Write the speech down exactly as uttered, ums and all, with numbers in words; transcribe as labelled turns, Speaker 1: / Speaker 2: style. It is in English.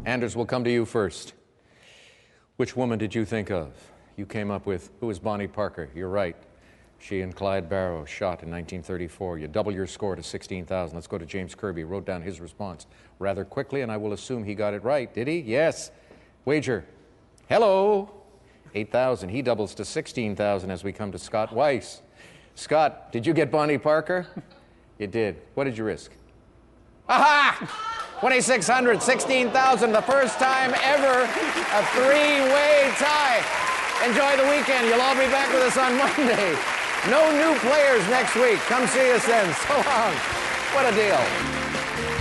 Speaker 1: Anders, we'll come to you first. Which woman did you think of? You came up with, who is Bonnie Parker? You're right. She and Clyde Barrow shot in nineteen thirty-four. You double your score to sixteen thousand. Let's go to James Kirby. Wrote down his response rather quickly, and I will assume he got it right. Did he? Yes. Wager. Hello. eight thousand. He doubles to sixteen thousand as we come to Scott Weiss. Scott, did you get Bonnie Parker? You did. What did you risk? Aha! twenty-six hundred, sixteen thousand, the first time ever a three-way tie. Enjoy the weekend. You'll all be back with us on Monday. No new players next week. Come see us then. So long. What a deal.